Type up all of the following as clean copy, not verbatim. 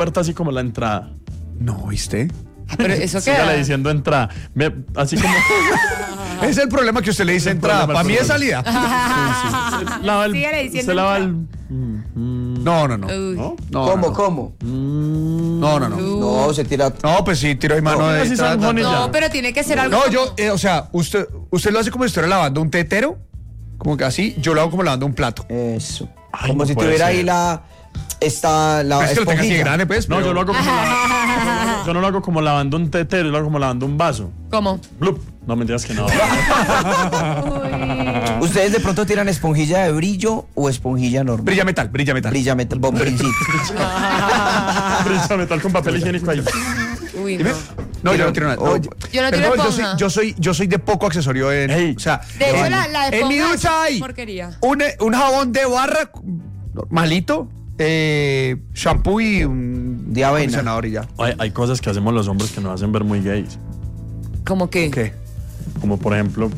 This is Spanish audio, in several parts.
puerta así como la entrada. No, ¿viste? Pero eso Sígale queda. diciendo entrada. Así como... Es el problema que usted le dice entrada. Para mí es salida. Sígale diciendo Se lava el... No. Uy. ¿No? ¿Cómo? No. No, se tira. No, pues sí, tiro de mano de así entrada. son Juan y ya. No, pero tiene que ser algo. No, como- yo, o sea, usted lo hace como si estuviera lavando un tetero, como que así, yo lo hago como lavando un plato. Eso. Ay, Como no si puede tuviera ser. ahí la Pero es que lo tenga así esponjilla. grande, pues. No, pero- yo lo hago como... yo no lo hago como lavando un tetero, yo lo hago como lavando un vaso. ¿Cómo? Blup. No, mentiras que no. ¿Ustedes de pronto tiran esponjilla de brillo o esponjilla normal? Brilla metal. Brilla metal, bombrincito. Brilla metal con papel higiénico ahí. Uy, Dime. no. No, yo no tiro nada. No, Yo no pero tiro no, esponja. yo soy de poco accesorio en. Ey. O sea, De hecho, en- la en mi esponja ducha es hay porquería. un jabón de barra normalito, shampoo y un De avena. acondicionador y ya. Hay cosas que hacemos los hombres que nos hacen ver muy gays. ¿Cómo qué? ¿Qué? Como por ejemplo,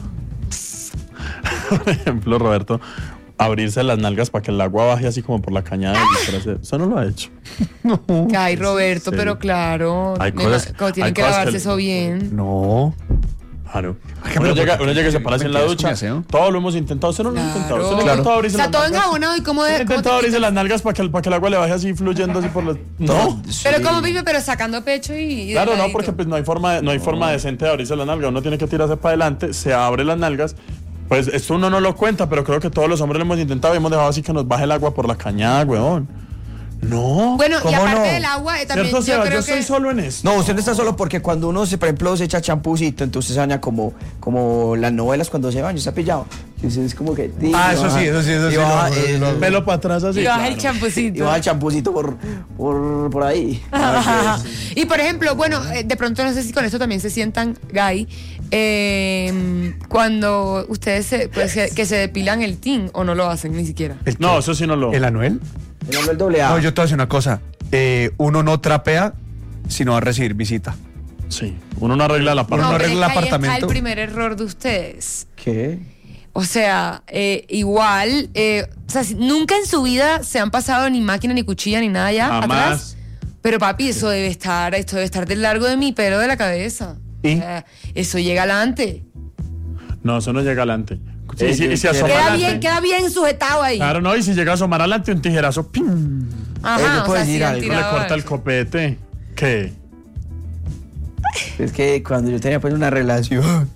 Roberto, abrirse las nalgas para que el agua baje así como por la cañada. Eso no lo ha hecho. Ay, Roberto, Sí. pero claro. Hay cosas- como tienen hay que cosas lavarse que- eso bien. No. Claro. pero Uno llega porque- y se para así en la mentiras, ducha. ¿cómo hace, no? Todo lo hemos intentado. Usted no lo ha intentado. Usted no ha Claro. intentado abrirse Está las todo nalgas. enjabonado y cómo Usted de. ha ¿cómo te intentado abrirse quitas? las nalgas para que el agua le baje así fluyendo así por los... No. Pero como vive, pero sacando pecho y. Claro, no, delgadito. porque pues no hay forma decente de abrirse las nalgas. Uno tiene que tirarse para adelante, se abre las nalgas. Pues esto uno no lo cuenta, pero creo que todos los hombres lo hemos intentado y hemos dejado así que nos baje el agua por la cañada, weón. No. Bueno, y ¿Cómo aparte no? del agua, también ¿Cierto, yo Seba? creo Yo estoy que. solo en esto. No, usted no está solo porque cuando uno, por ejemplo, se echa champucito, entonces se baña como las novelas cuando se baña, está pillado. Entonces es como que... Ah, eso sí. Y baja, lo hago. Pelo para atrás así. Y baja el claro. champucito. y baja el champucito por ahí. Y por ejemplo, bueno, de pronto no sé si con esto también se sientan gay. Cuando ustedes que se depilan el tin o no lo hacen ni siquiera. No, eso sí no lo... ¿El Anuel? El nombre del doble A. No, yo te voy a decir una cosa. Uno no trapea si no va a recibir visita. Sí, uno no arregla la parte. no pero arregla es que ahí está apartamento. el primer error de ustedes. ¿Qué? O sea, igual, o sea, nunca en su vida se han pasado ni máquina, ni cuchilla, ni nada ya Jamás. atrás. Pero papi, esto debe estar del largo de mi pelo de la cabeza. ¿Y? O sea, eso llega adelante. No, eso no llega adelante. Y si asoma adelante... Queda bien sujetado ahí. Claro, no, y si llega a asomar adelante un tijerazo, ¡pim! Ajá, ¿le o puedo sea, decir sí han algo? No le tirado corta el eso. copete. ¿Qué? Es que cuando yo tenía pues una relación,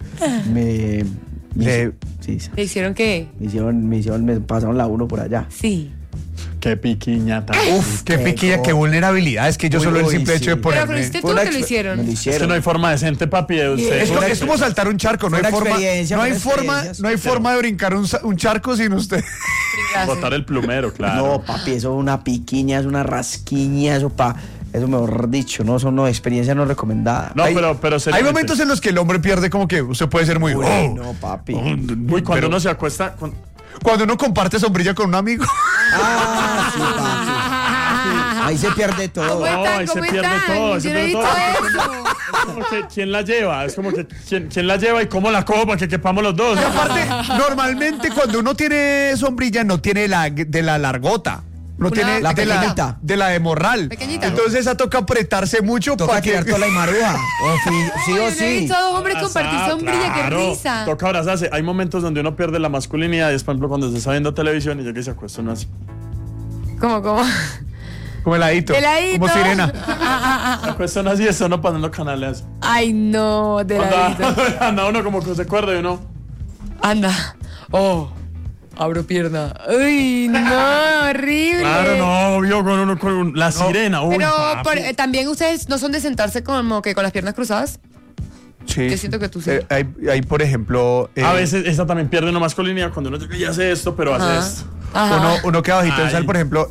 sí, ¿Le hicieron qué? me pasaron la 1 por allá. Sí. Qué piquiñata. Uf, qué piquilla, qué vulnerabilidad. Es que yo Uy, solo el uy, simple sí. hecho de Pero ponerme... fuiste tú Fue una que lo hicieron. Me lo Es que hicieron. no hay forma decente, papi, de usted. Es como saltar un charco, no Fue hay una forma, experiencia, no hay fue una forma, experiencia. no hay forma de brincar un charco sin usted. Botar el plumero, claro. No, papi, eso es una piquiña, es una rasquiña, eso mejor dicho, no, son experiencias no recomendadas. No, Hay- pero Hay seriamente. momentos en los que el hombre pierde como que usted puede ser muy... Uy, oh, no, papi. Uy, cuando pero- uno se acuesta. Cuando uno comparte sombrilla con un amigo. Ah, sí, papi. Ahí se pierde todo. ¿Cómo No, están? ahí se ¿Cómo pierde están? todo, se Yo no he pierde visto todo. eso. Es como que ¿quién la lleva? Es como que ¿quién la lleva y cómo la cojo para que quepamos los dos? Y aparte, normalmente cuando uno tiene sombrilla no tiene de la largota. No tiene la de pequeñita. de la de morral. Pequeñita. Entonces esa toca apretarse mucho Toca para que... tirar toda la imaruja. Sí Yo o no he sí. visto a dos hombres compartir sombrilla, claro. qué risa. Toca abrazarse. Hay momentos donde uno pierde la masculinidad y es, por ejemplo, cuando se está viendo televisión y ya que se acuesta uno así. ¿Cómo? Como heladito. Heladito. Como sirena. Se acuesta uno así y eso no pasando canales. Ay, no, de ladito. Anda uno como que se acuerda y uno. Anda. Oh, abro pierna. Uy, no, horrible. Claro, no, obvio, con la sirena. Uy, Pero papi. también ustedes no son de sentarse como que con las piernas cruzadas. Sí. Yo siento que tú sí. Hay, por ejemplo... A veces esa también pierde una masculinidad cuando uno ya hace esto, pero Ajá. hace esto. Ajá. Uno queda bajito en Ay. sal, por ejemplo,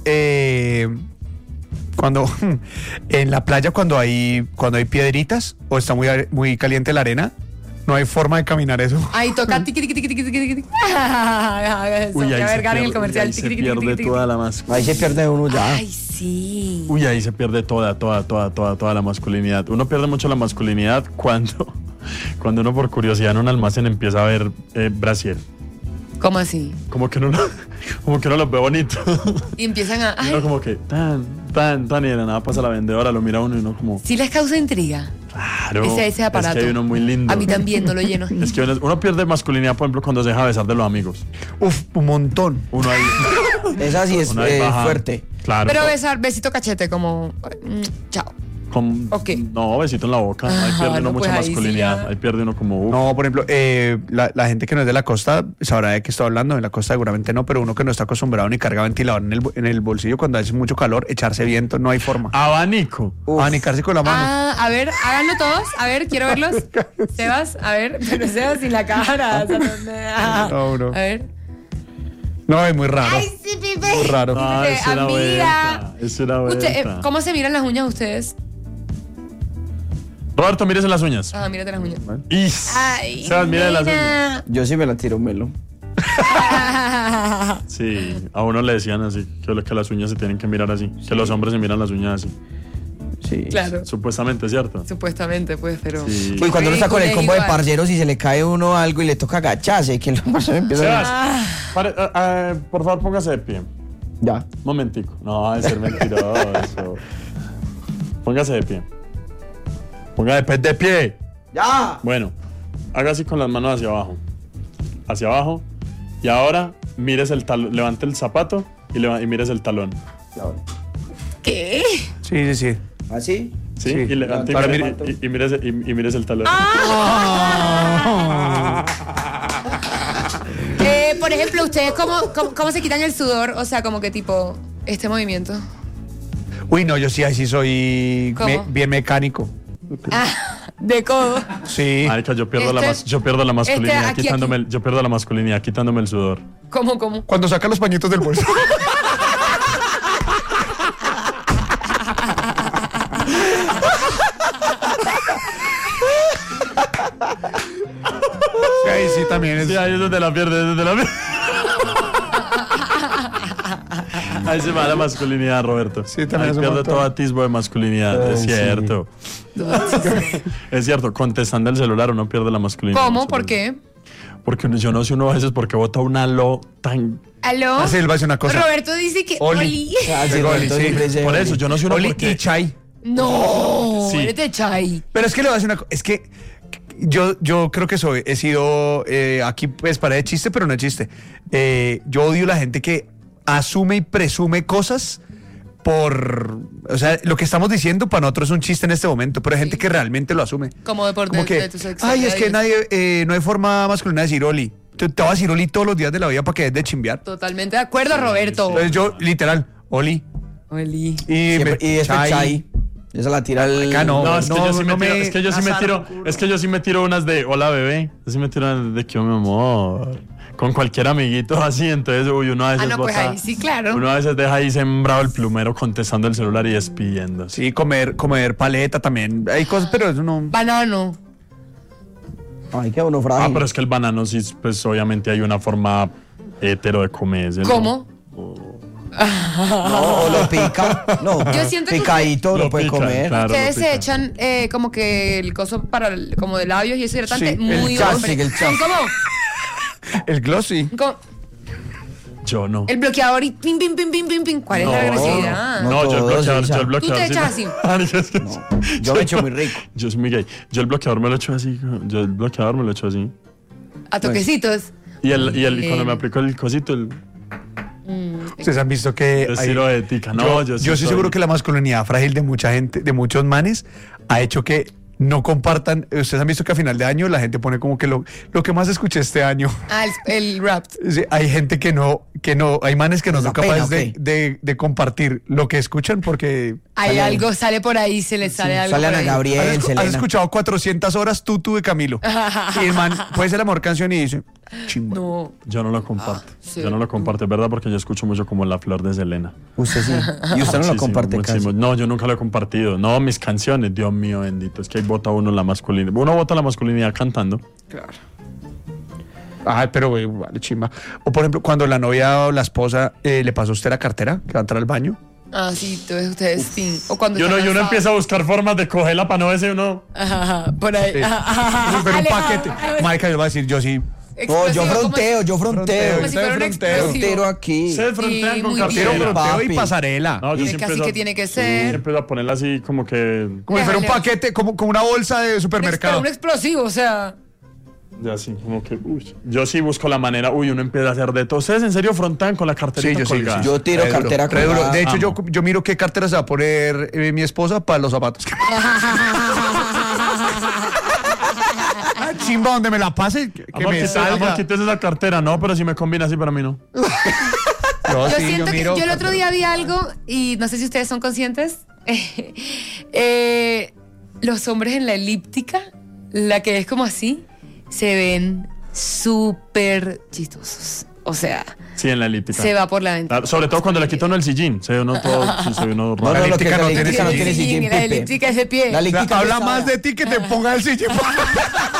cuando en la playa cuando hay piedritas o está muy caliente la arena, no hay forma de caminar eso. Ahí toca tiqui tiqui tiqui tiqui tiqui tiqui. Uy, a ver, en el comercial. ahí se Tiqui, tiqui, tiqui, pierde tiqui, toda la masculinidad. Ahí se pierde uno ya. Ay, sí. Uy, ahí se pierde toda la masculinidad. Uno pierde mucho la masculinidad cuando uno por curiosidad en un almacén empieza a ver brasier. ¿Cómo así? Como que uno Como que uno los ve bonito. Y empiezan a... Y uno Ay, como que tan, y de la nada pasa la vendedora, lo mira uno y uno como... sí les causa intriga. Claro. Ese aparato. Es que hay uno muy lindo. A mí también, no lo lleno. Es que uno pierde masculinidad, por ejemplo, cuando se deja besar de los amigos. Uf, un montón. Uno ahí... Esa sí es uno ahí baja. fuerte. Claro. Pero besito cachete, como... chao. ¿O qué? No, besito en la boca. Ahí pierde uno no, mucha pues ahí sí masculinidad. ya. Ahí pierde uno como... No, por ejemplo, la gente que no es de la costa sabrá de qué estoy hablando. En la costa seguramente no, pero uno que no está acostumbrado ni carga ventilador en el bolsillo cuando hace mucho calor, echarse viento, no hay forma. Abanico. Abanicarse con la mano. A ver, háganlo todos. A ver, quiero verlos. Sebas, a ver, pero Sebas sin la cara. O sea, No, no. A ver. No, es muy raro. Ay, sí, Pipe. Muy raro. No, es una Amiga. vuelta. Es una Usted, vuelta. ¿cómo se miran las uñas ustedes? Roberto, mírese las uñas. Ah, mírate las uñas. Ay, Sebas, mire las uñas. nena. Yo sí me la tiro melo. Sí, a uno le decían así, que las uñas se tienen que mirar así, que los hombres se miran las uñas así. Sí. Claro. Supuestamente, ¿cierto? Supuestamente, pues, pero... Sí. Uy, cuando uno está con el Ridículo, combo de igual. parceros y se le cae uno algo y le toca agacharse, que el parcero empieza Sebas, a... por favor, póngase de pie. Ya. Momentico. No, va a ser mentiroso. Póngase de pie. Póngase de pie. ¡Ya! Bueno, haga así con las manos hacia abajo. Hacia abajo. Y ahora, mírese el talón. Levante el zapato y mírese el talón. ¿Qué? Sí, sí, sí. ¿Así? ¿Sí? Sí. Y levante Ahora y mírese el talón. Por ejemplo, ¿ustedes cómo se quitan el sudor? O sea, como que tipo, este movimiento. Uy, no, yo sí, ahí sí soy ¿Cómo? bien mecánico. De codo. Sí. Marica, yo pierdo la masculinidad aquí. yo pierdo la masculinidad quitándome el sudor. ¿Cómo? Cuando saca los pañitos del bolso. Sí, ahí sí también es. Sí, ahí es donde la pierde, Ahí se va la masculinidad, Roberto. Sí, también ahí es un pierde montón. todo atisbo de masculinidad, es Sí. cierto. Es cierto, contestando el celular uno pierde la masculinidad. ¿Cómo? ¿Por qué? Porque yo no sé uno a veces porque bota un halo tan... ¿Aló? Ah, sí, él va a decir una cosa. Roberto dice que... Oli. Ah, sí, Oli, Roberto sí. siempre dice Por Oli. eso, yo no sé uno Oli por qué. y Chai. No, Sí. eres de Chai. Pero es que le voy a decir una cosa. Es que yo creo que he sido aquí pues para de chiste, pero no es chiste. Yo odio la gente que asume y presume cosas por... O sea, lo que estamos diciendo para nosotros es un chiste en este momento, pero hay gente que realmente lo asume. Como de por Como que, de tu sexualidad. ay, es que nadie, no hay forma masculina de decir Oli. Te vas a decir Oli todos los días de la vida para que des de chimbear. Totalmente de acuerdo, Roberto. Entonces yo, literal, Oli. Oli. Y después Chai. Esa la tira al... Acá no. No, es que yo sí me tiro, azar, es que yo sí me tiro unas de hola bebé, yo sí me tiro unas de que mi amor, con cualquier amiguito así, entonces uno a veces Ah, no, pues bota- ahí sí, claro. uno a veces deja ahí sembrado el plumero contestando el celular y despidiéndose. Sí, comer paleta también. Hay cosas, pero eso no. Banano. Ay, qué uno frágil. Ah, pero es que el banano sí, pues obviamente hay una forma hetero de comerse, ¿no? ¿Cómo? No, o lo pica. No, Yo siento que picadito Lo lo puede pica, comer. claro. Ustedes lo pica. se echan como que el coso para como de labios y eso hidratante Sí, muy el chastic, hombre. el Son chastic. El glossy. como Yo no. el bloqueador y pim, pim, pim, pim, pim, pim. ¿Cuál es la agresividad? no. No, yo el todos, bloqueador, Isa. yo el bloqueador. Tú te sí echas me- así. Marica, es que- Yo me echo muy rico. Yo soy muy gay. Yo el bloqueador me lo echo así. Yo el bloqueador me lo echo así. A toquecitos. Y cuando me aplico el cosito, Ustedes han visto que. el estilo de tica. No, yo estoy seguro que la masculinidad frágil de mucha gente, de muchos manes, ha hecho que no compartan. Ustedes han visto que a final de año la gente pone como que lo que más escuché este año. Ah, el rap. Sí, hay gente que no, hay manes que no ¿Les son da pena, capaces ok? de compartir lo que escuchan porque. Hay Sale- algo, sale por ahí, se le sale algo. Sale por Ana ahí. Gabriel, ¿Has Selena. escuchado 400 horas Tutu de Camilo? Y el man puede ser la mejor canción y dice, chimba. No. Yo no lo comparto. sí. Yo no lo comparto, es verdad, porque yo escucho mucho como La Flor de Selena. Usted sí. Y usted no lo Muchísimo, comparte muchísimo. casi. No, yo nunca lo he compartido. No, mis canciones, Dios mío bendito. Es que ahí vota uno la masculinidad. Uno vota la masculinidad cantando. Ay, pero güey, vale, chimba. O por ejemplo, cuando la novia o la esposa le pasó a usted la cartera, que va a entrar al baño. Ah, sí, entonces ustedes sí. O cuando Y uno están cansados. empieza a buscar formas de cogerla para no verse uno. Ajá, por ahí. Sí. Ajá, Pero un Aleja, paquete. aleja. Marica, yo voy a decir, yo sí. No, yo explosivo, fronteo, yo fronteo. Como si fuera un Fronteo. explosivo. Frontero aquí. Ustedes frontean Y con muy cartera. bien. Fronteo y Papi. pasarela. No, yo Es siempre casi empiezo- que tiene que Sí, ser. empiezo a ponerla así como que. Como si fuera un Déjale. paquete, como una bolsa de Pero supermercado. un explosivo, o sea. Ya así, como que. Uy. Yo sí busco la manera. Uy, uno empieza a hacer de todo. ¿Ustedes en serio frontean con la carterita Sí, yo sí, colgada? Yo tiro Re duro, cartera re duro. colgada. De hecho, Amo. yo miro qué cartera se va a poner mi esposa para los zapatos. Ah, chimba, donde me la pase, que Amor, me quítese- amor, salga. quítese esa cartera. No, pero si me combina así, para mí no. Yo Yo sí, siento que miro yo el otro cartera. día vi algo y no sé si ustedes son conscientes. Los hombres en la elíptica, la que es como así, se ven súper chistosos. O sea, Sí, en la elíptica. se va por la ventana. Claro, sobre todo cuando le quita uno el sillín. Se ve uno todo. Sí, se ve uno No, raro. no, lo que elíptica la no tiene elíptica no sillín. tiene Sí, sillín, la Pipe. elíptica es de pie. La elíptica Habla pesada. más de ti que te ponga el sillón.